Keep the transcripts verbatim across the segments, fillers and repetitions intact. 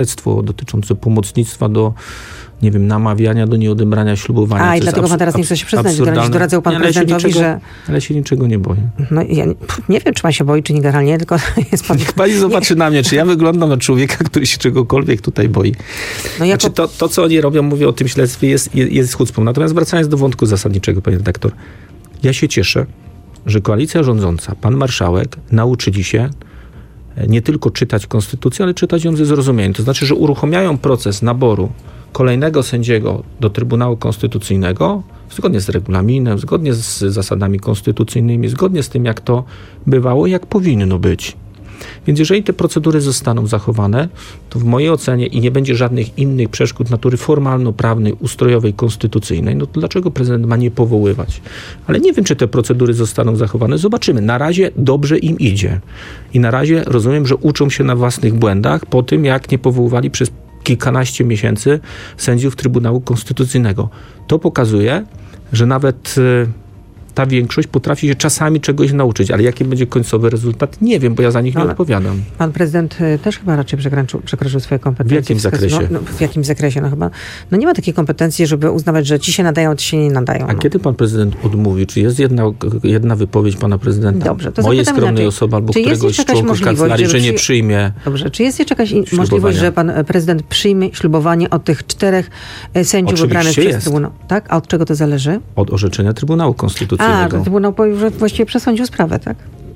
dotyczące pomocnictwa do, nie wiem, namawiania do nieodebrania ślubowania. A, i dlatego pan teraz nie chce się przyznać, że doradzał pan nie, prezydentowi, niczego, że... Ale się niczego nie boję. No ja nie, nie wiem, czy pan się boi, czy nie generalnie, tylko jest pan... Niech pani zobaczy na mnie, czy ja wyglądam na człowieka, który się czegokolwiek tutaj boi. No jako... Znaczy to, to, co oni robią, mówię o tym śledztwie, jest, jest, jest chucpą. Natomiast wracając do wątku zasadniczego, panie redaktor, ja się cieszę, że koalicja rządząca, pan marszałek, nauczyli się nie tylko czytać konstytucję, ale czytać ją ze zrozumieniem. To znaczy, że uruchamiają proces naboru kolejnego sędziego do Trybunału Konstytucyjnego zgodnie z regulaminem, zgodnie z zasadami konstytucyjnymi, zgodnie z tym, jak to bywało, jak powinno być. Więc jeżeli te procedury zostaną zachowane, to w mojej ocenie i nie będzie żadnych innych przeszkód natury formalno-prawnej, ustrojowej, konstytucyjnej, no to dlaczego prezydent ma nie powoływać? Ale nie wiem, czy te procedury zostaną zachowane. Zobaczymy. Na razie dobrze im idzie. I na razie rozumiem, że uczą się na własnych błędach po tym, jak nie powoływali przez kilkanaście miesięcy sędziów Trybunału Konstytucyjnego. To pokazuje, że nawet ta większość potrafi się czasami czegoś nauczyć, ale jaki będzie końcowy rezultat, nie wiem, bo ja za nich nie ale odpowiadam. Pan prezydent też chyba raczej przekroczył, przekroczył swoje kompetencje. W jakim zakresie? No, no, w jakim zakresie? No chyba, no nie ma takiej kompetencji, żeby uznawać, że ci się nadają, ci się nie nadają. A no. kiedy pan prezydent odmówi? Czy jest jedna, jedna wypowiedź pana prezydenta? Dobrze, to mojej skromnej inaczej. Osoby albo czy któregoś z członków kancelarii, że nie przyjmie Dobrze, czy jest jeszcze jakaś możliwość, że pan prezydent przyjmie ślubowanie od tych czterech sędziów Oczywiście wybranych przez jest. Trybunał? Tak? A od czego to zależy? Od orzeczenia Trybunału Konstytucyjnego. A, Trybunał już właściwie przesądził sprawę, tak?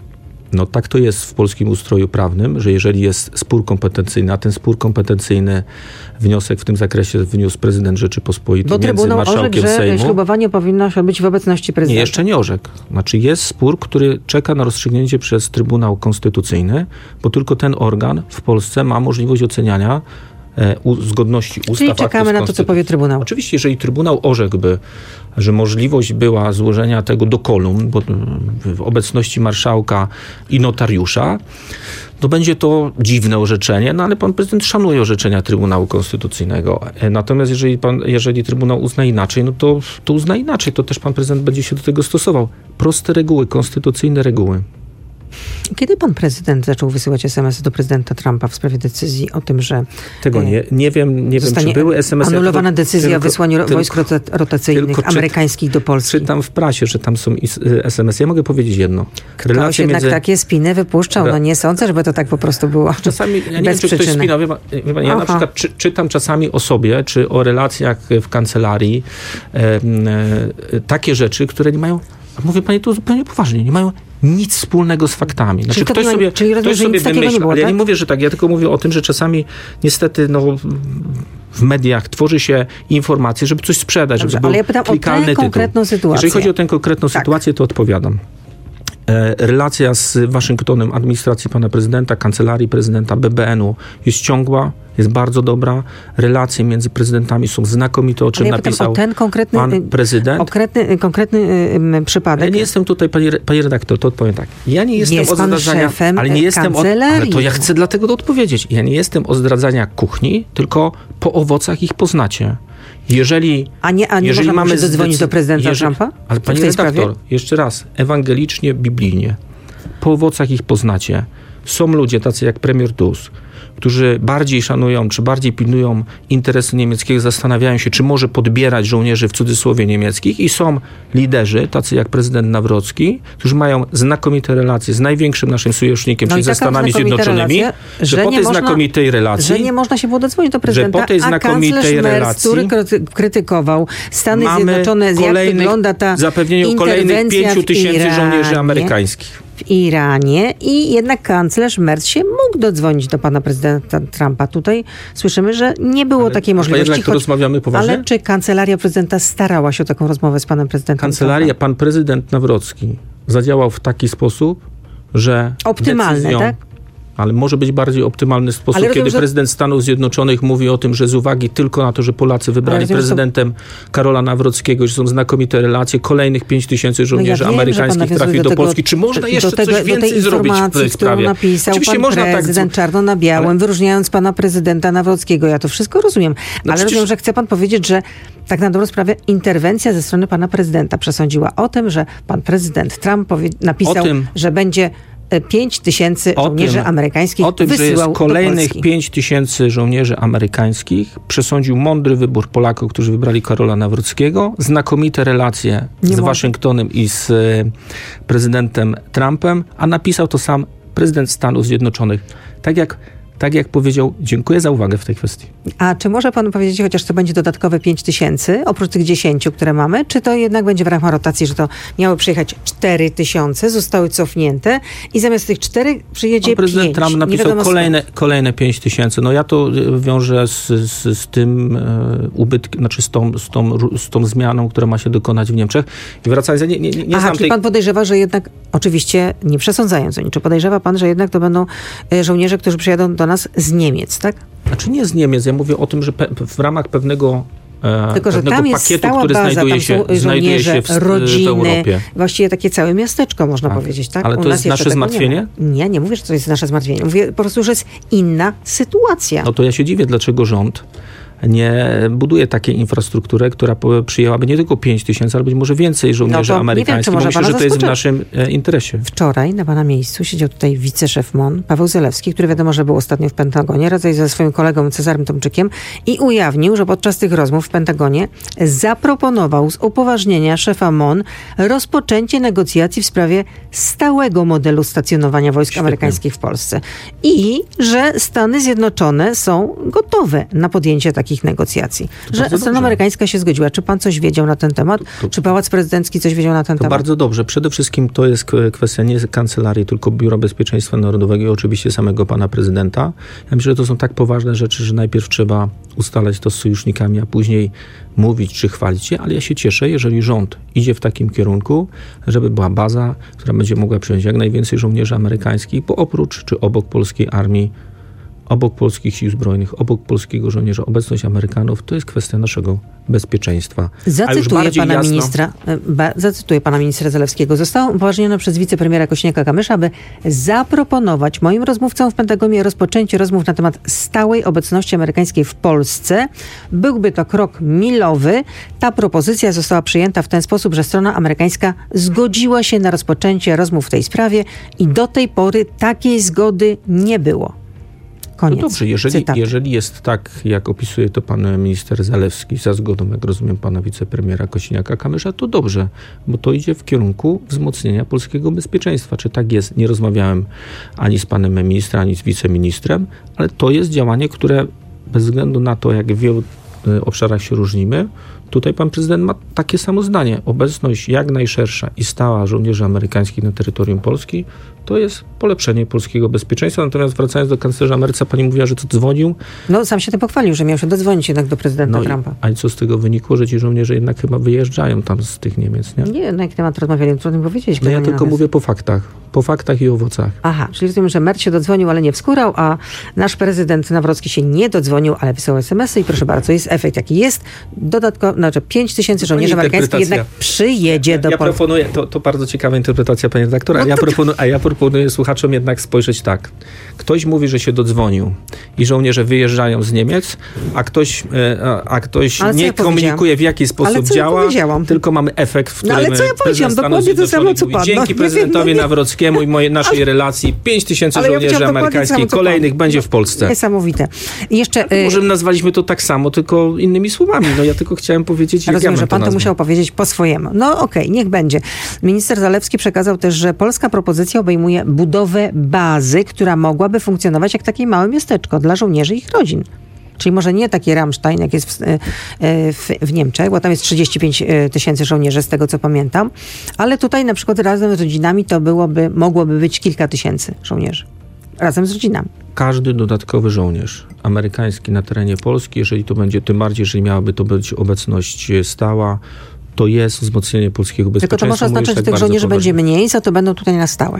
No tak to jest w polskim ustroju prawnym, że jeżeli jest spór kompetencyjny, a ten spór kompetencyjny, wniosek w tym zakresie wniósł prezydent Rzeczypospolitej Bo między Trybunał marszałkiem orzekł, że Sejmu. ślubowanie powinno się być w obecności prezydenta. Nie, jeszcze nie orzekł. Znaczy jest spór, który czeka na rozstrzygnięcie przez Trybunał Konstytucyjny, bo tylko ten organ w Polsce ma możliwość oceniania e, u, zgodności ustaw. Czyli czekamy na to, co powie Trybunał. Oczywiście, jeżeli Trybunał orzekłby, że możliwość była złożenia tego do kolumn, bo w obecności marszałka i notariusza, to będzie to dziwne orzeczenie, no ale pan prezydent szanuje orzeczenia Trybunału Konstytucyjnego. Natomiast jeżeli, pan, jeżeli Trybunał uzna inaczej, no to, to uzna inaczej. To też pan prezydent będzie się do tego stosował. Proste reguły, konstytucyjne reguły. Kiedy pan prezydent zaczął wysyłać es em esy do prezydenta Trumpa w sprawie decyzji o tym, że... Tego nie, nie wiem, nie wiem, czy były es em esy. Anulowana tylko, decyzja tylko, o wysłaniu tylko, wojsk rotacyjnych czyt, amerykańskich do Polski. Czytam w prasie, że tam są es em esy. Ja mogę powiedzieć jedno. Ktoś Relacje jednak między... takie spiny wypuszczał. No nie sądzę, żeby to tak po prostu było. Czasami, ja nie wiem, czy ktoś spinał. Wie pan, wie pan, ja Aha. na przykład czy, czytam czasami o sobie, czy o relacjach w kancelarii e, e, takie rzeczy, które nie mają, mówię pani to zupełnie poważnie, nie mają nic wspólnego z faktami. Znaczy, czyli ktoś nie, sobie, czyli ktoś sobie wymyśla, było, ale tak? ja nie mówię, że tak, ja tylko mówię o tym, że czasami niestety no, w mediach tworzy się informacje, żeby coś sprzedać, Dobrze, żeby był ale ja pytam klikalny o tę konkretną tytuł. sytuację. Jeżeli chodzi o tę konkretną tak. sytuację, to odpowiadam. E, relacja z Waszyngtonem, administracji pana prezydenta, kancelarii prezydenta, B B N-u jest ciągła, jest bardzo dobra. Relacje między prezydentami są znakomite, o czym ja napisał o ten konkretny, pan prezydent. Konkretny, konkretny y, przypadek. Ja nie jestem tutaj, pani, pani redaktor, to odpowiem tak. Ja nie jestem jest od zdradzania, szefem ale nie jestem od, kancelarii. ale to ja chcę dlatego to odpowiedzieć. Ja nie jestem od zdradzania kuchni, tylko po owocach ich poznacie. Jeżeli, a nie, a nie jeżeli można mamy zadzwonić do prezydenta jeżeli, Trumpa? Ale pani redaktor, sprawie? Jeszcze raz, ewangelicznie, biblijnie, po owocach ich poznacie. Są ludzie tacy jak premier Tusk, którzy bardziej szanują, czy bardziej pilnują interesy niemieckiego, zastanawiają się, czy może podbierać żołnierzy w cudzysłowie niemieckich, i są liderzy, tacy jak prezydent Nawrocki, którzy mają znakomite relacje z największym naszym sojusznikiem, no czyli ze Stanami Zjednoczonymi, relacje, że, że po tej można, znakomitej relacji... Że nie można się było dodzwonić do prezydenta, że po tej znakomitej a relacji, Merz, który krytykował Stany Zjednoczone, jak wygląda ta zapewnieniu kolejnych pięciu tysięcy żołnierzy amerykańskich. W Iranie i jednak kanclerz Merz się mógł dodzwonić do pana prezydenta Trumpa. Tutaj słyszymy, że nie było ale, takiej możliwości. Jednak, choć, rozmawiamy poważnie? Ale czy kancelaria prezydenta starała się o taką rozmowę z panem prezydentem Kancelaria, Trumpa? pan prezydent Nawrocki zadziałał w taki sposób, że optymalny, decyzją, tak? Ale może być bardziej optymalny sposób, rozumiem, kiedy że... prezydent Stanów Zjednoczonych mówi o tym, że z uwagi tylko na to, że Polacy wybrali rozumiem, prezydentem to... Karola Nawrockiego, że są znakomite relacje, kolejnych pięć tysięcy żołnierzy no ja wiem, amerykańskich trafi do, do tego, Polski. Czy można jeszcze do tego, coś więcej do tej zrobić w tej sprawie? Napisał Oczywiście pan można prezydent tak... czarno na białym, ale... wyróżniając pana prezydenta Nawrockiego. Ja to wszystko rozumiem. No ale przecież... rozumiem, że chce pan powiedzieć, że tak na dobrą sprawę interwencja ze strony pana prezydenta przesądziła o tym, że pan prezydent Trump powie... napisał, tym... że będzie pięć tysięcy żołnierzy tym, amerykańskich o tym, wysyłał że jest kolejnych do pięć tysięcy żołnierzy amerykańskich, przesądził mądry wybór Polaków, którzy wybrali Karola Nawrockiego, znakomite relacje Nie z może. Waszyngtonem i z prezydentem Trumpem, a napisał to sam prezydent Stanów Zjednoczonych. Tak jak Tak jak powiedział, dziękuję za uwagę w tej kwestii. A czy może pan powiedzieć, chociaż to będzie dodatkowe pięć tysięcy, oprócz tych dziesięciu, które mamy, czy to jednak będzie w ramach rotacji, że to miało przyjechać cztery tysiące, zostały cofnięte i zamiast tych czterech przyjedzie pięć? Prezydent Trump napisał kolejne, kolejne pięć tysięcy. No ja to wiążę z, z, z tym e, ubytkiem, znaczy z tą, z, tą, z tą zmianą, która ma się dokonać w Niemczech. I wracając, nie, nie, nie Aha, znam czyli tej... pan podejrzewa, że jednak, oczywiście nie przesądzając o niczym, podejrzewa pan, że jednak to będą żołnierze, którzy przyjadą do nas z Niemiec, tak? Znaczy nie z Niemiec, ja mówię o tym, że pe- w ramach pewnego e, Tylko, że pewnego tam jest pakietu, stała który baza, znajduje tam się, są znajduje się w, rodziny, w Europie. Właściwie takie całe miasteczko, można tak. powiedzieć, tak? Ale to U jest nasze zmartwienie? Nie, nie, nie mówię, że to jest nasze zmartwienie. Mówię po prostu, że jest inna sytuacja. No to ja się dziwię, dlaczego rząd nie buduje takiej infrastruktury, która przyjęłaby nie tylko pięć tysięcy, ale być może więcej żołnierzy no amerykańskich. Wiem, myślę, że to jest w naszym e, interesie. Wczoraj na pana miejscu siedział tutaj wiceszef M O N, Paweł Zalewski, który wiadomo, że był ostatnio w Pentagonie, razem ze swoim kolegą Cezarym Tomczykiem i ujawnił, że podczas tych rozmów w Pentagonie zaproponował z upoważnienia szefa M O N rozpoczęcie negocjacji w sprawie stałego modelu stacjonowania wojsk Świetnie. amerykańskich w Polsce. I że Stany Zjednoczone są gotowe na podjęcie takich negocjacji. To że strona amerykańska się zgodziła. Czy pan coś wiedział na ten temat? To, to, Czy Pałac Prezydencki coś wiedział na ten to temat? Bardzo dobrze. Przede wszystkim to jest kwestia nie kancelarii, tylko Biura Bezpieczeństwa Narodowego i oczywiście samego pana prezydenta. Ja myślę, że to są tak poważne rzeczy, że najpierw trzeba ustalać to z sojusznikami, a później mówić czy chwalić się, ale ja się cieszę, jeżeli rząd idzie w takim kierunku, żeby była baza, która będzie mogła przyjąć jak najwięcej żołnierzy amerykańskich, bo oprócz czy obok polskiej armii, obok polskich sił zbrojnych, obok polskiego żołnierza, obecność Amerykanów, to jest kwestia naszego bezpieczeństwa. Zacytuję pana jasno... ministra, ba, zacytuję pana ministra Zalewskiego. Zostałem upoważniony przez wicepremiera Kosiniaka-Kamysza, aby zaproponować moim rozmówcom w Pentagonie rozpoczęcie rozmów na temat stałej obecności amerykańskiej w Polsce. Byłby to krok milowy. Ta propozycja została przyjęta w ten sposób, że strona amerykańska zgodziła się na rozpoczęcie rozmów w tej sprawie i do tej pory takiej zgody nie było. Koniec. No dobrze, jeżeli, jeżeli jest tak, jak opisuje to pan minister Zalewski, za zgodą, jak rozumiem, pana wicepremiera Kosiniaka-Kamysza, to dobrze, bo to idzie w kierunku wzmocnienia polskiego bezpieczeństwa. Czy tak jest? Nie rozmawiałem ani z panem ministrem, ani z wiceministrem, ale to jest działanie, które bez względu na to, jak w wielu obszarach się różnimy, tutaj pan prezydent ma takie samo zdanie. Obecność jak najszersza i stała żołnierzy amerykańskich na terytorium Polski to jest polepszenie polskiego bezpieczeństwa. Natomiast wracając do kanclerza Ameryce, pani mówiła, że to dzwonił. No sam się tym pochwalił, że miał się dodzwonić jednak do prezydenta no Trumpa. A co z tego wynikło, że ci żołnierze jednak chyba wyjeżdżają tam z tych Niemiec, nie? Nie, na jaki temat rozmawiali, trudno powiedzieć. No ja tylko mówię po faktach. Po faktach i owocach. Aha, czyli rozumiem, że Merc się dodzwonił, ale nie wskórał, a nasz prezydent Nawrocki się nie dodzwonił, ale wysłał es em esy i proszę bardzo, jest efekt jaki jest. Dodatkowo, znaczy pięć tysięcy żołnierzy amerykańskich jednak przyjedzie ja, do ja Polski. Proponuję, to, to bardzo ciekawa interpretacja, panie redaktor, no ja to... proponuję, a ja proponuję słuchaczom jednak spojrzeć tak. Ktoś mówi, że się dodzwonił i żołnierze wyjeżdżają z Niemiec, a ktoś, a, a ktoś nie ja komunikuje, w jaki sposób działa, ja tylko mamy efekt, w którym no, ale co ja powiedziałam? Dokładnie to samo, co pan. Dzięki no, prezydentowi nie, no, Nawrockiemu i mojej, naszej ale, relacji pięć tysięcy żołnierzy ja amerykańskich kolejnych pan. będzie w Polsce. Niesamowite. I jeszcze, no, może nazwaliśmy to tak samo, tylko innymi słowami. No ja tylko chciałem powiedzieć, jak rozumiem, ja że pan to, to musiał powiedzieć po swojemu. No okej, okay, niech będzie. Minister Zalewski przekazał też, że polska propozycja obejmuje budowę bazy, która mogłaby funkcjonować jak takie małe miasteczko dla żołnierzy i ich rodzin. Czyli może nie taki Ramstein, jak jest w, w, w Niemczech, bo tam jest trzydzieści pięć tysięcy żołnierzy, z tego co pamiętam, ale tutaj na przykład razem z rodzinami to byłoby, mogłoby być kilka tysięcy żołnierzy. Razem z rodzinami. Każdy dodatkowy żołnierz amerykański na terenie Polski, jeżeli to będzie, tym bardziej, jeżeli miałaby to być obecność stała, to jest wzmocnienie polskiego bezpieczeństwa. Tylko to może oznaczać, że tak tych żołnierzy poważnie. będzie mniej, za to będą tutaj na stałe.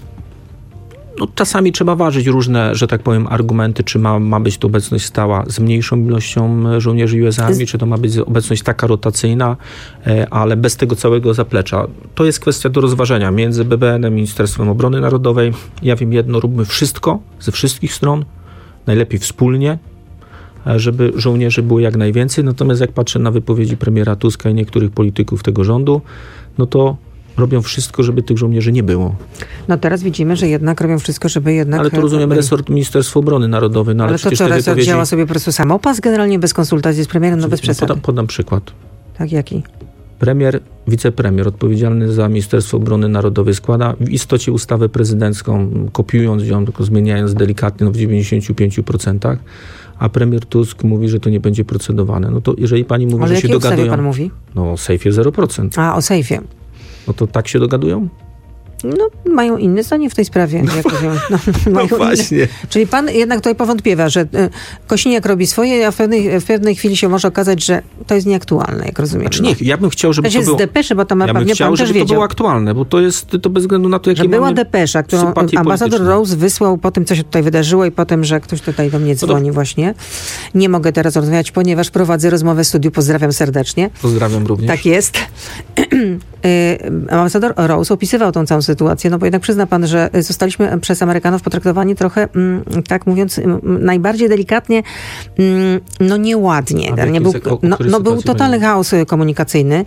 No, czasami trzeba ważyć różne, że tak powiem, argumenty, czy ma, ma być to obecność stała z mniejszą ilością żołnierzy U S Army, czy to ma być obecność taka rotacyjna, ale bez tego całego zaplecza. To jest kwestia do rozważenia między B B N-em, Ministerstwem Obrony Narodowej. Ja wiem jedno, róbmy wszystko ze wszystkich stron, najlepiej wspólnie, żeby żołnierzy było jak najwięcej. Natomiast jak patrzę na wypowiedzi premiera Tuska i niektórych polityków tego rządu, no to robią wszystko, żeby tych żołnierzy nie było. No teraz widzimy, że jednak robią wszystko, żeby jednak... Ale to rozumiem resort Ministerstwa Obrony Narodowej. No, ale ale to co, resort wypowiedzi... działa sobie po prostu samopas generalnie bez konsultacji z premierem, no bez przesady. Podam, podam przykład. Tak, jaki? Premier, wicepremier odpowiedzialny za Ministerstwo Obrony Narodowej składa w istocie ustawę prezydencką, kopiując ją, tylko zmieniając delikatnie no w dziewięćdziesięciu pięciu procentach, a premier Tusk mówi, że to nie będzie procedowane. No to jeżeli pani mówi, ale że się dogadują... Ale o jakiej pan mówi? No o sejfie zero procent. A, o sejfie. No to tak się dogadują? No, mają inne zdanie w tej sprawie. No, jak powiem. No, no właśnie. Inne. Czyli pan jednak tutaj powątpiewa, że y, Kosiniak robi swoje, a w pewnej, w pewnej chwili się może okazać, że to jest nieaktualne, jak rozumiem. Znaczy nie, ja bym chciał, żeby to, to było... jest depesze, bo tam ja pewnie chciał, pan żeby też wiedział. to było aktualne, bo to jest to bez względu na to, jakie że była mamy depesza, którą ambasador Rose wysłał po tym, co się tutaj wydarzyło i po tym, że ktoś tutaj do mnie dzwoni no to... właśnie. Nie mogę teraz rozmawiać, ponieważ prowadzę rozmowę w studiu. Pozdrawiam serdecznie. Pozdrawiam również. Tak jest. Ambasador Rose opisywał tą całą sytuację, no bo jednak przyzna pan, że zostaliśmy przez Amerykanów potraktowani trochę, tak mówiąc, najbardziej delikatnie, no nieładnie. Nie był, no, no był totalny chaos komunikacyjny.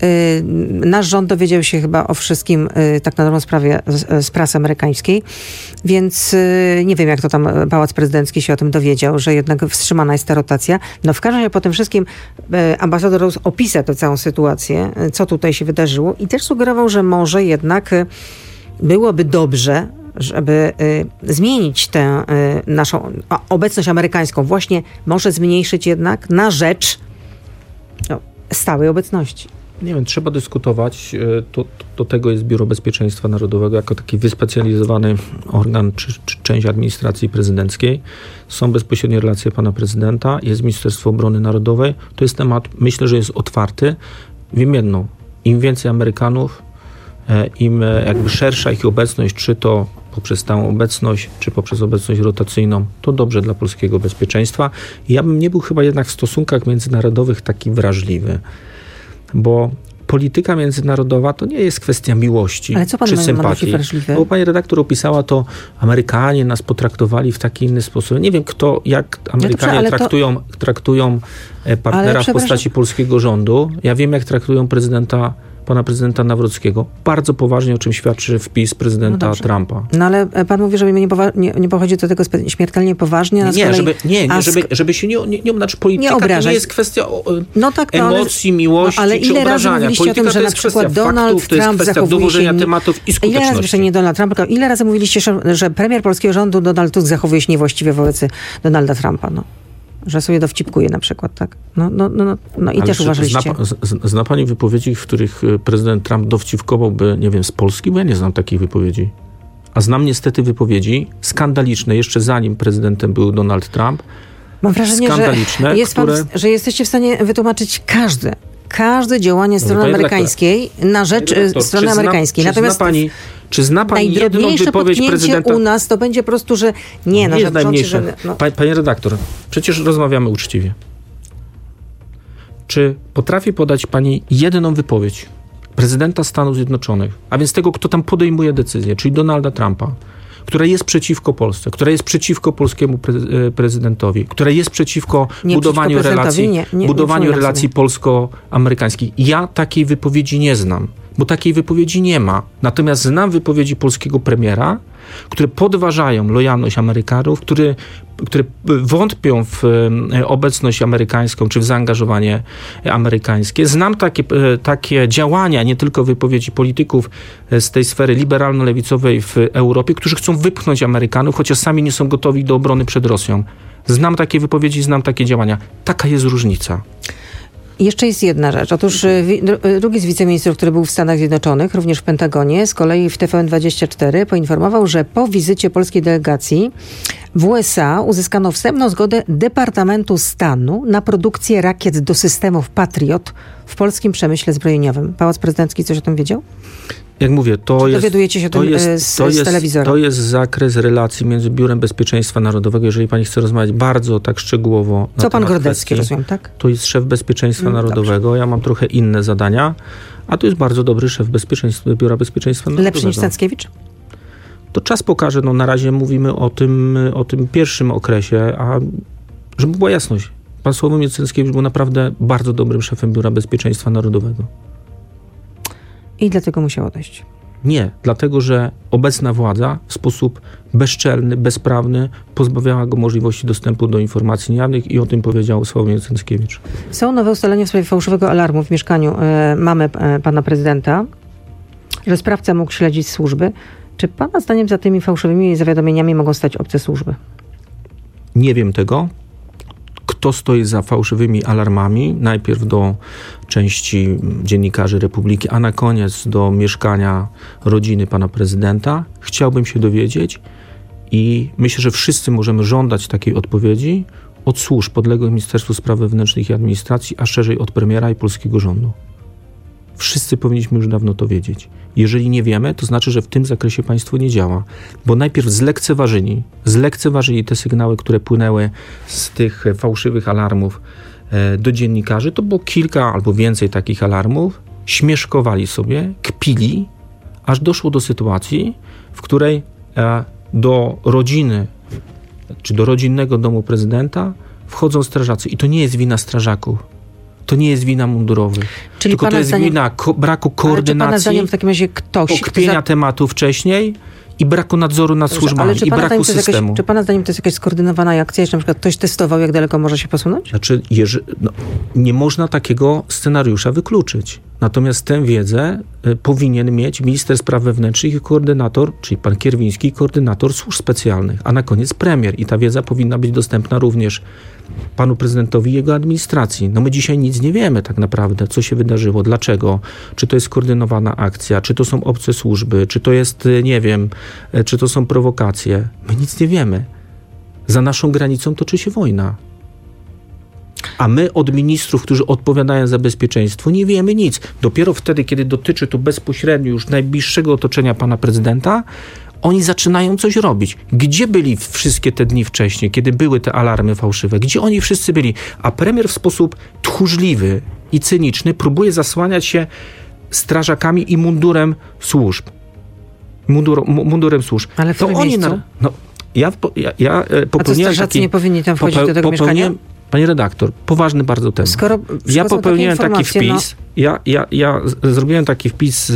Nasz rząd dowiedział się chyba o wszystkim tak na dobrą sprawę z prasy amerykańskiej, więc nie wiem, jak to tam Pałac Prezydencki się o tym dowiedział, że jednak wstrzymana jest ta rotacja. No w każdym razie po tym wszystkim ambasador Rose opisał tę całą sytuację, co tutaj się wydarzyło i też sugerował, że może jednak byłoby dobrze, żeby y, zmienić tę y, naszą a, obecność amerykańską, właśnie może zmniejszyć jednak na rzecz no, stałej obecności. Nie wiem, trzeba dyskutować. To, to, do tego jest Biuro Bezpieczeństwa Narodowego jako taki wyspecjalizowany organ czy, czy część administracji prezydenckiej. Są bezpośrednie relacje pana prezydenta, jest Ministerstwo Obrony Narodowej. To jest temat, myślę, że jest otwarty. Wiem jedno, im więcej Amerykanów, im jakby szersza ich obecność, czy to poprzez stałą obecność, czy poprzez obecność rotacyjną, to dobrze dla polskiego bezpieczeństwa. Ja bym nie był chyba jednak w stosunkach międzynarodowych taki wrażliwy, bo polityka międzynarodowa to nie jest kwestia miłości Ale co pan czy sympatii. Bo pani redaktor opisała to, Amerykanie nas potraktowali w taki inny sposób. Nie wiem, kto, jak Amerykanie ja traktują, to... traktują partnera w postaci polskiego rządu. Ja wiem, jak traktują prezydenta pana prezydenta Nawrockiego. Bardzo poważnie, o czym świadczy wpis prezydenta no Trumpa. No ale pan mówi, że nie, powa- nie, nie podchodzi do tego śmiertelnie poważnie. Nie, kolei, żeby, nie, nie żeby, żeby się nie, nie, nie znaczy polityka nie to nie jest kwestia o, no tak, no, emocji, ale, miłości no, ale czy ile obrażania. Razy polityka o tym, że na przykład Donald faktów, Trump to jest kwestia dowożenia się, tematów i skuteczności. Ile razy, nie Donald Trump, tylko ile razy mówiliście, że premier polskiego rządu Donald Tusk zachowuje się niewłaściwie wobec Donalda Trumpa, no. Że sobie dowcipkuje na przykład, tak? No, no, no, no, no i Ale też uważaliście. Zna, zna pani wypowiedzi, w których prezydent Trump dowcipkowałby, nie wiem, z Polski? Bo ja nie znam takich wypowiedzi. A znam niestety wypowiedzi skandaliczne, jeszcze zanim prezydentem był Donald Trump. Mam wrażenie, że, jest które... pan, że jesteście w stanie wytłumaczyć każde, każde działanie strony no, amerykańskiej redaktor, na rzecz redaktor, strony amerykańskiej. Zna, Natomiast zna pani, czy zna pani jedną wypowiedź prezydenta? U nas to będzie po prostu, że nie, no, na jest najmniejsze. Że, no. Panie redaktor, przecież rozmawiamy uczciwie. Czy potrafi podać pani jedną wypowiedź prezydenta Stanów Zjednoczonych, a więc tego, kto tam podejmuje decyzję, czyli Donalda Trumpa, która jest przeciwko Polsce, która jest przeciwko polskiemu pre- prezydentowi, która jest przeciwko nie budowaniu przeciwko relacji, nie, nie, budowaniu nie relacji polsko-amerykańskich. Ja takiej wypowiedzi nie znam, bo takiej wypowiedzi nie ma. Natomiast znam wypowiedzi polskiego premiera, które podważają lojalność Amerykanów, które, które wątpią w obecność amerykańską, czy w zaangażowanie amerykańskie. Znam takie, takie działania, nie tylko wypowiedzi polityków z tej sfery liberalno-lewicowej w Europie, którzy chcą wypchnąć Amerykanów, chociaż sami nie są gotowi do obrony przed Rosją. Znam takie wypowiedzi, znam takie działania. Taka jest różnica. Jeszcze jest jedna rzecz. Otóż drugi z wiceministrów, który był w Stanach Zjednoczonych, również w Pentagonie, z kolei w T V N dwadzieścia cztery poinformował, że po wizycie polskiej delegacji w U S A uzyskano wstępną zgodę Departamentu Stanu na produkcję rakiet do systemów Patriot w polskim przemyśle zbrojeniowym. Pałac Prezydencki coś o tym wiedział? Jak mówię, to jest, dowiadujecie się to, tym jest, z, to, z jest, telewizora. to jest zakres relacji między Biurem Bezpieczeństwa Narodowego. Jeżeli pani chce rozmawiać bardzo tak szczegółowo na Co pan Grodecki, kwestii, rozumiem, tak? To jest szef Bezpieczeństwa mm, Narodowego. Dobrze. Ja mam trochę inne zadania, a to jest bardzo dobry szef bezpieczeństwa, Biura Bezpieczeństwa Narodowego. Lepszy niż Stackiewicz? To czas pokaże. No, na razie mówimy o tym, o tym pierwszym okresie, a żeby była jasność, pan Sławomir Cenckiewicz był naprawdę bardzo dobrym szefem Biura Bezpieczeństwa Narodowego. I dlatego musiał odejść. Nie, dlatego że obecna władza w sposób bezczelny, bezprawny pozbawiała go możliwości dostępu do informacji niejawnych i o tym powiedział Sławomir Cęckiewicz. Są nowe ustalenia w sprawie fałszywego alarmu w mieszkaniu e, mamy e, pana prezydenta, że sprawca mógł śledzić służby. Czy pana zdaniem za tymi fałszywymi zawiadomieniami mogą stać obce służby? Nie wiem tego. Kto stoi za fałszywymi alarmami? Najpierw do części dziennikarzy Republiki, a na koniec do mieszkania rodziny pana prezydenta. Chciałbym się dowiedzieć i myślę, że wszyscy możemy żądać takiej odpowiedzi od służb podległych Ministerstwu Spraw Wewnętrznych i Administracji, a szerzej od premiera i polskiego rządu. Wszyscy powinniśmy już dawno to wiedzieć. Jeżeli nie wiemy, to znaczy, że w tym zakresie państwo nie działa. Bo najpierw zlekceważyli, zlekceważyli te sygnały, które płynęły z tych fałszywych alarmów e, do dziennikarzy. To było kilka albo więcej takich alarmów. Śmieszkowali sobie, kpili, aż doszło do sytuacji, w której e, do rodziny, czy do rodzinnego domu prezydenta wchodzą strażacy. I to nie jest wina strażaków. To nie jest wina mundurowych, Czyli tylko to jest zdaniem, wina ko- braku koordynacji, ale czy pana zdaniem w takim razie ktoś okpienia za... tematu wcześniej i braku nadzoru nad Dobrze, służbami i braku systemu. Jakaś, czy pana zdaniem to jest jakaś skoordynowana akcja, jeśli na przykład ktoś testował, jak daleko może się posunąć? Znaczy, jeży, no, nie można takiego scenariusza wykluczyć. Natomiast tę wiedzę y, powinien mieć minister spraw wewnętrznych i koordynator, czyli pan Kierwiński, koordynator służb specjalnych, a na koniec premier. I ta wiedza powinna być dostępna również panu prezydentowi i jego administracji. No my dzisiaj nic nie wiemy tak naprawdę, co się wydarzyło, dlaczego, czy to jest skoordynowana akcja, czy to są obce służby, czy to jest, nie wiem, czy to są prowokacje. My nic nie wiemy. Za naszą granicą toczy się wojna. A my od ministrów, którzy odpowiadają za bezpieczeństwo, nie wiemy nic. Dopiero wtedy, kiedy dotyczy to bezpośrednio już najbliższego otoczenia pana prezydenta, oni zaczynają coś robić. Gdzie byli wszystkie te dni wcześniej, kiedy były te alarmy fałszywe? Gdzie oni wszyscy byli? A premier w sposób tchórzliwy i cyniczny próbuje zasłaniać się strażakami i mundurem służb. Mundur, mundurem służb. Ale w to tym oni miejscu? Na, no, ja, ja, ja popełniłem A to strażacy taki, nie powinni tam wchodzić do tego mieszkania? Panie redaktor, poważny bardzo temat. Skoro ja popełniłem taki wpis, no... ja, ja, ja zrobiłem taki wpis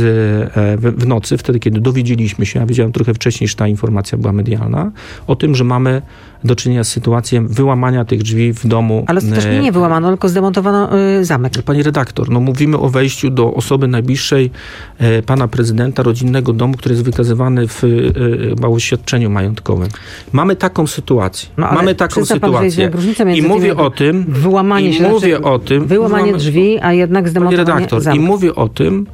w, w nocy, wtedy kiedy dowiedzieliśmy się, ja wiedziałem trochę wcześniej, że ta informacja była medialna, o tym, że mamy do czynienia z sytuacją wyłamania tych drzwi w domu. Ale ostatecznie nie wyłamano, tylko zdemontowano y, zamek. Pani redaktor, no mówimy o wejściu do osoby najbliższej e, pana prezydenta, rodzinnego domu, który jest wykazywany w e, oświadczeniu majątkowym. Mamy taką sytuację. No, mamy taką sytuację. Pan, I mówię o tym, wyłamanie i się, mówię znaczy, o tym, wyłamanie wyłam... drzwi, a jednak zdemontowanie Pani redaktor, zamek. I mówię o tym,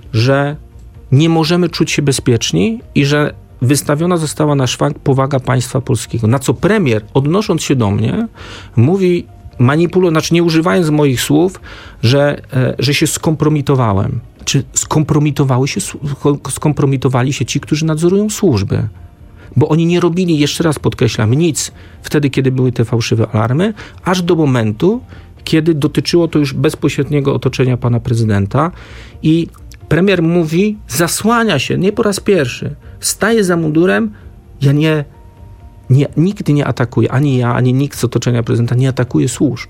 że nie możemy czuć się bezpieczni i że wystawiona została na szwank powaga państwa polskiego. Na co premier, odnosząc się do mnie, mówi, manipulując, znaczy nie używając moich słów, że, że się skompromitowałem. Czy skompromitowały się, skompromitowali się ci, którzy nadzorują służby? Bo oni nie robili, jeszcze raz podkreślam, nic wtedy, kiedy były te fałszywe alarmy, aż do momentu, kiedy dotyczyło to już bezpośredniego otoczenia pana prezydenta i premier mówi, zasłania się, nie po raz pierwszy, staje za mundurem, ja nie, nie, nigdy nie atakuję, ani ja, ani nikt z otoczenia prezydenta nie atakuje służb,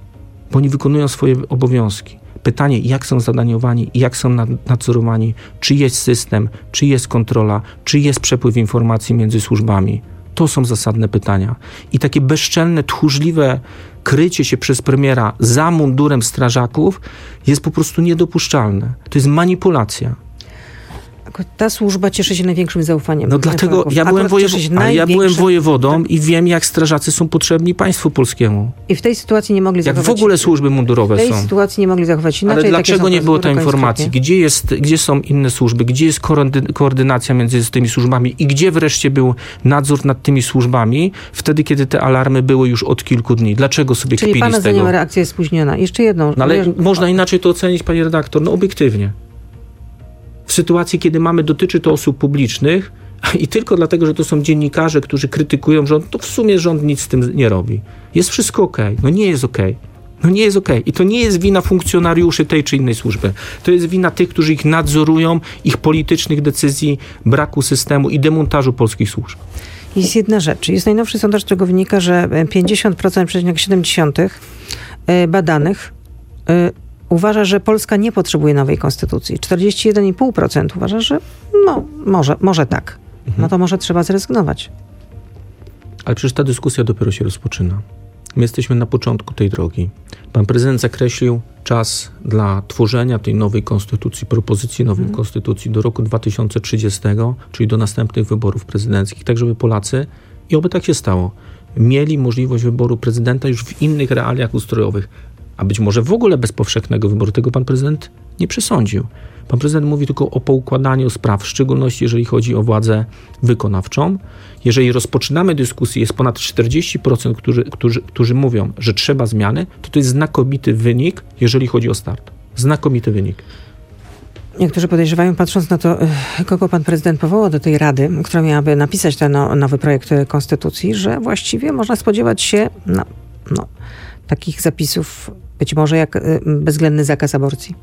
bo oni wykonują swoje obowiązki. Pytanie, jak są zadaniowani, jak są nadzorowani, czy jest system, czy jest kontrola, czy jest przepływ informacji między służbami. To są zasadne pytania. I takie bezczelne, tchórzliwe krycie się przez premiera za mundurem strażaków jest po prostu niedopuszczalne. To jest manipulacja. Ta służba cieszy się największym zaufaniem. No dlatego ja byłem, wojew- ale ja byłem wojewodą i wiem, jak strażacy są potrzebni państwu polskiemu. I w tej sytuacji nie mogli jak zachować... Jak w ogóle służby mundurowe są. W tej są. sytuacji nie mogli zachować inaczej. Ale dlaczego nie było tej informacji? Gdzie, jest, gdzie są inne służby? Gdzie jest koordynacja między tymi służbami? I gdzie wreszcie był nadzór nad tymi służbami wtedy, kiedy te alarmy były już od kilku dni? Dlaczego sobie Czyli kpili pana z tego? zdaniem reakcja jest spóźniona. Jeszcze jedną. No, ale można inaczej to ocenić, panie redaktor, no obiektywnie. W sytuacji, kiedy mamy, dotyczy to osób publicznych i tylko dlatego, że to są dziennikarze, którzy krytykują rząd, to w sumie rząd nic z tym nie robi. Jest wszystko okej. No nie jest okej. No nie jest okej. I to nie jest wina funkcjonariuszy tej czy innej służby. To jest wina tych, którzy ich nadzorują, ich politycznych decyzji, braku systemu i demontażu polskich służb. Jest jedna rzecz. Jest najnowszy sondaż, z którego wynika, że pięćdziesiąt procent, siedemdziesiąt procent badanych uważa, że Polska nie potrzebuje nowej konstytucji. czterdzieści jeden i pół procent uważa, że no, może, może tak. No to może trzeba zrezygnować. Ale przecież ta dyskusja dopiero się rozpoczyna. My jesteśmy na początku tej drogi. Pan prezydent zakreślił czas dla tworzenia tej nowej konstytucji, propozycji nowej hmm. konstytucji do roku dwa tysiące trzydziestego, czyli do następnych wyborów prezydenckich, tak żeby Polacy, i oby tak się stało, mieli możliwość wyboru prezydenta już w innych realiach ustrojowych, a być może w ogóle bez powszechnego wyboru. Tego pan prezydent nie przesądził. Pan prezydent mówi tylko o poukładaniu spraw, w szczególności jeżeli chodzi o władzę wykonawczą. Jeżeli rozpoczynamy dyskusję, jest ponad czterdzieści procent, którzy, którzy, którzy mówią, że trzeba zmiany, to to jest znakomity wynik, jeżeli chodzi o start. Znakomity wynik. Niektórzy podejrzewają, patrząc na to, kogo pan prezydent powołał do tej rady, która miałaby napisać ten no, nowy projekt konstytucji, że właściwie można spodziewać się no, no, takich zapisów, być może jak bezwzględny zakaz aborcji.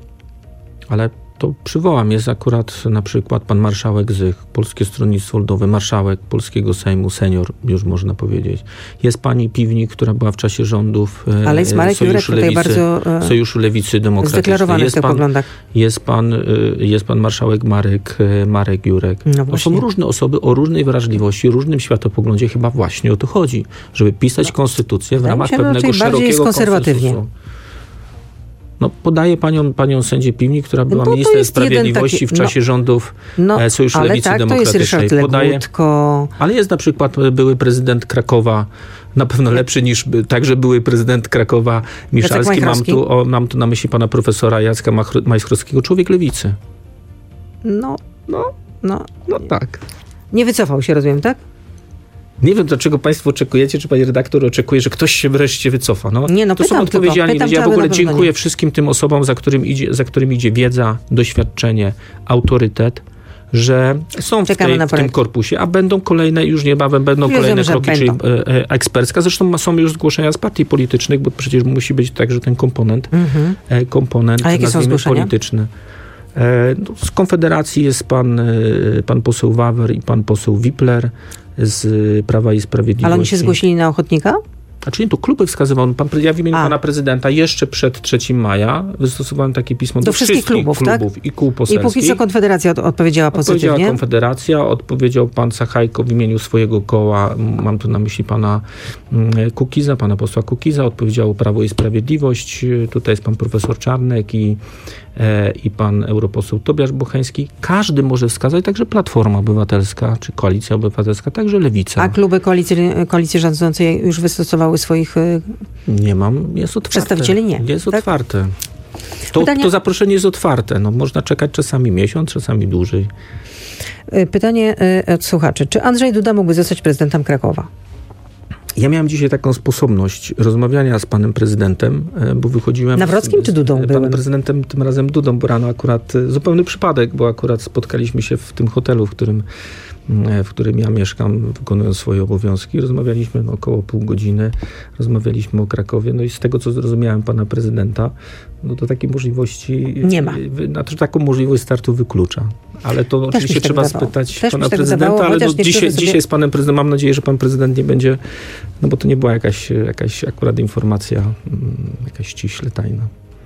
Ale to przywołam, jest akurat na przykład pan marszałek Zych, Polskie Stronnictwo Ludowe, marszałek Polskiego Sejmu, senior, już można powiedzieć. Jest pani Piwnik, która była w czasie rządów Ale jest Marek Jurek tutaj bardzo Sojuszu Lewicy Demokratycznej. Zdeklarowany jest w tych pan, poglądach. Jest pan, jest pan marszałek Marek, Marek Jurek. No to są różne osoby o różnej wrażliwości, różnym światopoglądzie. Chyba właśnie o to chodzi, żeby pisać no. konstytucję w ja ramach myślę, pewnego szerokiego konserwatywnie. konsensusu. No, podaję panią, panią sędzię Piwnik, która była no, ministrem sprawiedliwości taki, w czasie no, rządów no, Sojuszu Lewicy tak, Demokratycznej. To jest Podaję, ale jest na przykład były prezydent Krakowa, na pewno lepszy niż także były prezydent Krakowa Miszalski. Mam tu, o, mam tu na myśli pana profesora Jacka Majchrowskiego, człowiek lewicy. No, no, no, no tak. Nie wycofał się, rozumiem, tak? Nie wiem, dlaczego państwo oczekujecie, czy pani redaktor oczekuje, że ktoś się wreszcie wycofa. No, nie, no to pytam są odpowiedzi, ale nie pytam, Ja w ogóle dziękuję nie. wszystkim tym osobom, za którym, idzie, za którym idzie wiedza, doświadczenie, autorytet, że są w, tej, w tym korpusie, a będą kolejne, już niebawem będą Rozumiem, kolejne kroki, czyli e, e, ekspercka. Zresztą są już zgłoszenia z partii politycznych, bo przecież musi być także ten komponent, mm-hmm. e, komponent a jakie są zgłoszenia? polityczny. E, no, z Konfederacji jest pan, e, pan poseł Wawer i pan poseł Wipler z Prawa i Sprawiedliwości. Ale oni się zgłosili na ochotnika? Znaczy nie, to kluby wskazywał. Pan, ja w imieniu A. pana prezydenta jeszcze przed trzeciego maja wystosowałem takie pismo do, do wszystkich, wszystkich klubów, klubów tak? i kół poselskich. I póki co Konfederacja od, odpowiedziała pozytywnie? Odpowiedziała Konfederacja, odpowiedział pan Sachajko w imieniu swojego koła, mam tu na myśli pana Kukiza, pana posła Kukiza, odpowiedziało Prawo i Sprawiedliwość, tutaj jest pan profesor Czarnek i, e, i pan europoseł Tobiasz Bocheński. Każdy może wskazać, także Platforma Obywatelska, czy Koalicja Obywatelska, także Lewica. A kluby koalicji, koalicji rządzącej już wystosowały swoich Nie mam, jest otwarte. Przedstawicieli nie. Jest tak? otwarte. To, Pytanie... to zaproszenie jest otwarte. No, można czekać czasami miesiąc, czasami dłużej. Pytanie od słuchaczy. Czy Andrzej Duda mógłby zostać prezydentem Krakowa? Ja miałem dzisiaj taką sposobność rozmawiania z panem prezydentem, bo wychodziłem... Nawrockim z, czy Dudą? Z panem byłem? prezydentem, tym razem Dudą, bo rano akurat zupełny przypadek, bo akurat spotkaliśmy się w tym hotelu, w którym w którym ja mieszkam, wykonując swoje obowiązki. Rozmawialiśmy no, około pół godziny, rozmawialiśmy o Krakowie, no i z tego, co zrozumiałem pana prezydenta, no to takiej możliwości... Nie ma. Znaczy, taką możliwość startu wyklucza. Ale to Też oczywiście trzeba tak spytać Też pana prezydenta, wydawało, ale no, dzisiaj, sobie... dzisiaj z panem prezydentem, mam nadzieję, że pan prezydent nie będzie, no bo to nie była jakaś, jakaś akurat informacja, jakaś ściśle tajna.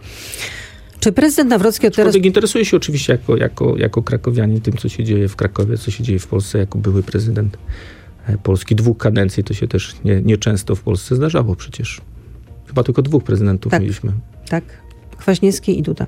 Czy prezydent Nawrocki od teraz... interesuje się oczywiście jako, jako, jako krakowianin tym, co się dzieje w Krakowie, co się dzieje w Polsce, jako były prezydent Polski. Dwóch kadencji to się też nie, nie często w Polsce zdarzało przecież. Chyba tylko dwóch prezydentów tak, mieliśmy. Tak, Kwaśniewski i Duda.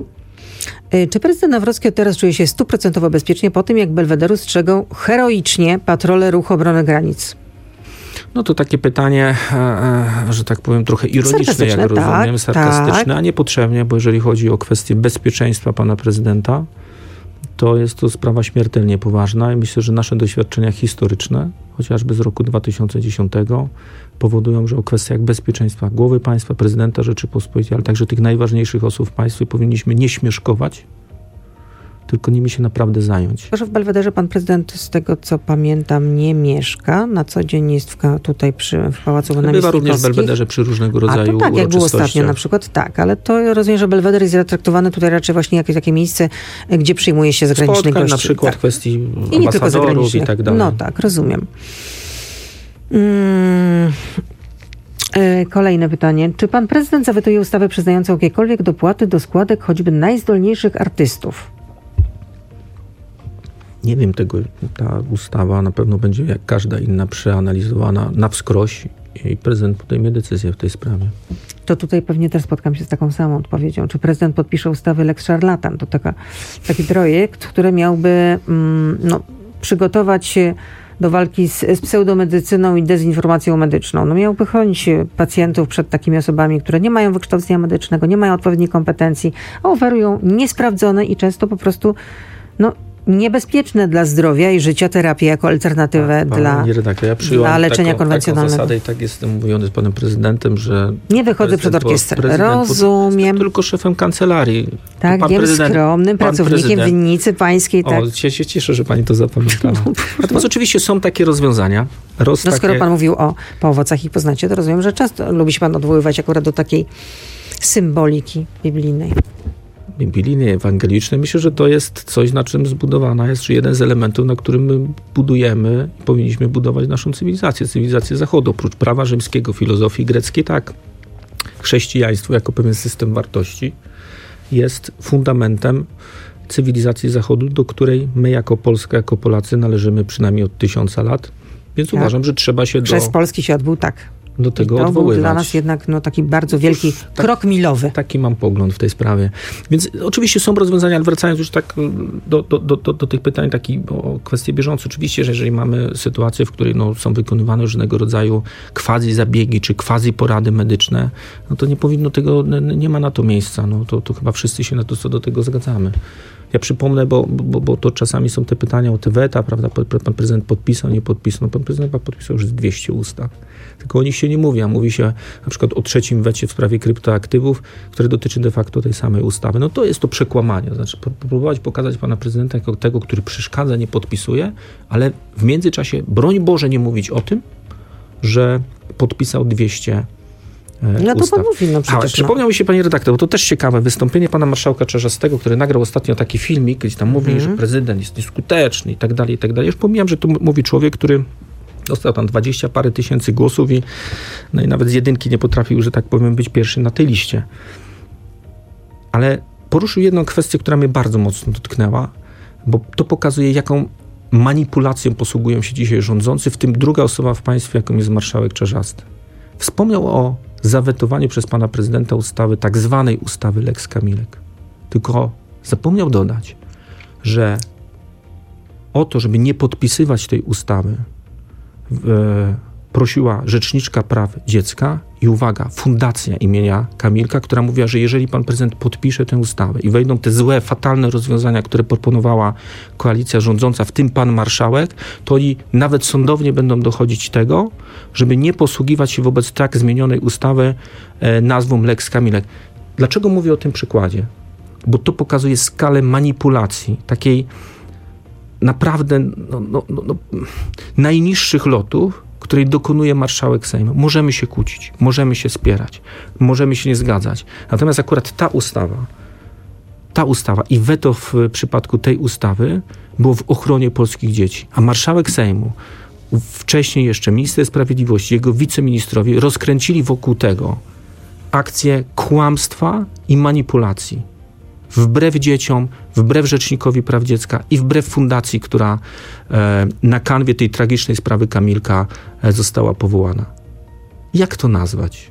Czy prezydent Nawrocki od teraz czuje się stuprocentowo bezpiecznie po tym, jak Belwederu strzegą heroicznie patrole Ruchu Obrony Granic? No to takie pytanie, że tak powiem, trochę ironiczne, jak rozumiem, tak, sarkastyczne, tak. a niepotrzebnie, bo jeżeli chodzi o kwestię bezpieczeństwa pana prezydenta, to jest to sprawa śmiertelnie poważna i myślę, że nasze doświadczenia historyczne, chociażby z roku dwa tysiące dziesiątego, powodują, że o kwestiach bezpieczeństwa głowy państwa, prezydenta Rzeczypospolitej, ale także tych najważniejszych osób w państwie powinniśmy nie śmieszkować, tylko nimi się naprawdę zająć. Że w Belwederze pan prezydent, z tego co pamiętam, nie mieszka. Na co dzień jest w, tutaj przy, w Pałacu Namiestnikowskich. Bywa również w Belwederze przy różnego rodzaju A to tak, jak było ostatnio na przykład, tak. Ale to rozumiem, że Belweder jest zatraktowany tutaj raczej właśnie jako takie miejsce, gdzie przyjmuje się zagranicznych Spotkań, gości. na przykład tak. kwestii I nie tylko ambasadorów i tak dalej. No tak, rozumiem. Hmm. Kolejne pytanie. Czy pan prezydent zawetuje ustawę przyznającą jakiekolwiek dopłaty do składek choćby najzdolniejszych artystów? Nie wiem tego. Ta ustawa na pewno będzie jak każda inna przeanalizowana na wskroś i prezydent podejmie decyzję w tej sprawie. To tutaj pewnie też spotkam się z taką samą odpowiedzią. Czy prezydent podpisze ustawy Lex Szarlatan? To taka, taki projekt, który miałby mm, no, przygotować się do walki z, z pseudomedycyną i dezinformacją medyczną. No, miałby chronić pacjentów przed takimi osobami, które nie mają wykształcenia medycznego, nie mają odpowiednich kompetencji, a oferują niesprawdzone i często po prostu no, niebezpieczne dla zdrowia i życia terapię jako alternatywę a, dla, ja dla leczenia taką, konwencjonalnego. Taką zasadę i tak jestem mówiony z panem prezydentem, że... Nie wychodzę przed orkiestrę. Rozumiem. Tylko szefem kancelarii. Tak, pan wiem, skromnym pracownikiem winnicy pańskiej. Tak. O, się, się cieszę, że pani to zapamiętała. Natomiast oczywiście są takie rozwiązania. Roz no takie... skoro pan mówił o po owocach ich poznacie, to rozumiem, że często lubi się pan odwoływać akurat do takiej symboliki biblijnej. Biblijnej, ewangelicznej. Myślę, że to jest coś, na czym zbudowana jest, czy jeden z elementów, na którym my budujemy i powinniśmy budować naszą cywilizację, cywilizację Zachodu. Oprócz prawa rzymskiego, filozofii greckiej, tak. Chrześcijaństwo jako pewien system wartości jest fundamentem cywilizacji Zachodu, do której my jako Polska, jako Polacy należymy przynajmniej od tysiąca lat. Więc tak. Uważam, że trzeba się Przez do... Polski się odbył tak. do tego I to odwoływać. był dla nas jednak no, taki bardzo wielki Otóż, tak, krok milowy. Taki mam pogląd w tej sprawie. Więc oczywiście są rozwiązania, ale wracając już tak do, do, do, do, do tych pytań taki o kwestie bieżące. Oczywiście, że jeżeli mamy sytuację, w której no, są wykonywane różnego rodzaju quasi zabiegi, czy quasi porady medyczne, no to nie powinno tego, nie ma na to miejsca. No, to, to chyba wszyscy się na to, co do tego zgadzamy. Ja przypomnę, bo, bo, bo to czasami są te pytania o te weta, prawda? Pan prezydent podpisał, nie podpisał. No, pan prezydent podpisał już dwieście ustaw. Tylko o nich się nie mówi, a mówi się na przykład o trzecim wecie w sprawie kryptoaktywów, które dotyczy de facto tej samej ustawy. No to jest to przekłamanie. Znaczy próbować pokazać pana prezydenta jako tego, który przeszkadza, nie podpisuje, ale w międzyczasie, broń Boże, nie mówić o tym, że podpisał dwieście No to pan mówi, no przecież. A, przypomniał mi się, pani redaktor, bo to też ciekawe wystąpienie pana marszałka Czarzastego, który nagrał ostatnio taki filmik, gdzie tam mówi, mm-hmm. że prezydent jest nieskuteczny i tak dalej, i tak dalej. Już pomijam, że tu mówi człowiek, który dostał tam dwadzieścia parę tysięcy głosów i, no i nawet z jedynki nie potrafił, że tak powiem, być pierwszy na tej liście. Ale poruszył jedną kwestię, która mnie bardzo mocno dotknęła, bo to pokazuje, jaką manipulacją posługują się dzisiaj rządzący, w tym druga osoba w państwie, jaką jest marszałek Czarzasty. Wspomniał o zawetowaniu przez pana prezydenta ustawy, tak zwanej ustawy Lex Kamilek. Tylko zapomniał dodać, że o to, żeby nie podpisywać tej ustawy, e, prosiła Rzeczniczka Praw Dziecka i uwaga, fundacja imienia Kamilka, która mówiła, że jeżeli pan prezydent podpisze tę ustawę i wejdą te złe, fatalne rozwiązania, które proponowała koalicja rządząca, w tym pan marszałek, to i nawet sądownie będą dochodzić tego, żeby nie posługiwać się wobec tak zmienionej ustawy e, nazwą Lex Kamilek. Dlaczego mówię o tym przykładzie? Bo to pokazuje skalę manipulacji, takiej naprawdę no, no, no, no, najniższych lotów, której dokonuje marszałek Sejmu. Możemy się kłócić, możemy się spierać, możemy się nie zgadzać. Natomiast akurat ta ustawa, ta ustawa i weto w przypadku tej ustawy było w ochronie polskich dzieci. A marszałek Sejmu, wcześniej jeszcze minister sprawiedliwości, jego wiceministrowie rozkręcili wokół tego akcję kłamstwa i manipulacji. Wbrew dzieciom, wbrew Rzecznikowi Praw Dziecka i wbrew fundacji, która e, na kanwie tej tragicznej sprawy Kamilka e, została powołana. Jak to nazwać?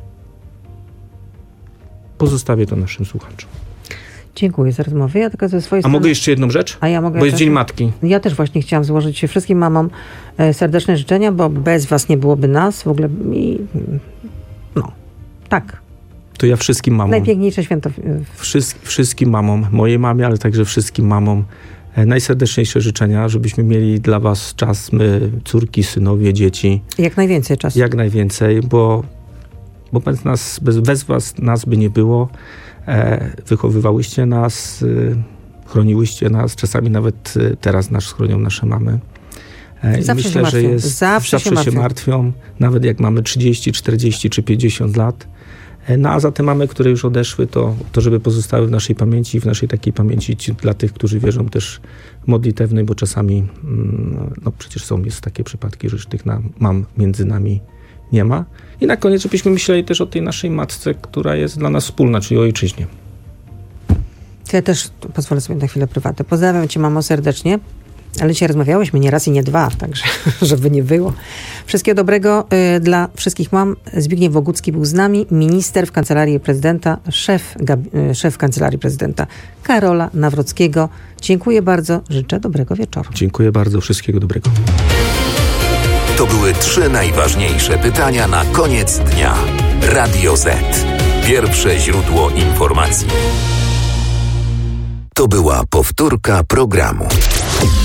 Pozostawię to naszym słuchaczom. Dziękuję za rozmowę. Ja tylko ze swojej A strony... mogę jeszcze jedną rzecz? A ja mogę bo jest też... Dzień Matki. Ja też właśnie chciałam złożyć się wszystkim mamom e, serdeczne życzenia, bo bez was nie byłoby nas w ogóle. I... No, tak. To ja wszystkim mamom. Najpiękniejsze święto. Wszys- wszystkim mamom, mojej mamie, ale także wszystkim mamom e, najserdeczniejsze życzenia, żebyśmy mieli dla was czas, my, córki, synowie, dzieci. Jak najwięcej czasu. Jak najwięcej, bo, bo bez nas, bez, bez was nas by nie było. E, wychowywałyście nas, e, chroniłyście nas, czasami nawet e, teraz nas chronią nasze mamy. E, zawsze myślę, się że jest, zawsze, zawsze się, martwią. się martwią, nawet jak mamy trzydzieści, czterdzieści czy pięćdziesiąt lat. No a za te mamy, które już odeszły, to, to żeby pozostały w naszej pamięci, w naszej takiej pamięci ci, dla tych, którzy wierzą też modlitewnej, bo czasami no przecież są jest takie przypadki, że tych nam, mam między nami nie ma. I na koniec, żebyśmy myśleli też o tej naszej matce, która jest dla nas wspólna, czyli o ojczyźnie. Ja też pozwolę sobie na chwilę prywatę. Pozdrawiam cię, mamo, serdecznie. Ale dzisiaj rozmawiałyśmy nie raz i nie dwa, także żeby nie było. Wszystkiego dobrego y, dla wszystkich mam. Zbigniew Bogucki był z nami, minister w Kancelarii Prezydenta, szef, y, szef Kancelarii Prezydenta Karola Nawrockiego. Dziękuję bardzo, życzę dobrego wieczoru. Dziękuję bardzo, wszystkiego dobrego. To były trzy najważniejsze pytania na koniec dnia. Radio Z. Pierwsze źródło informacji. To była powtórka programu.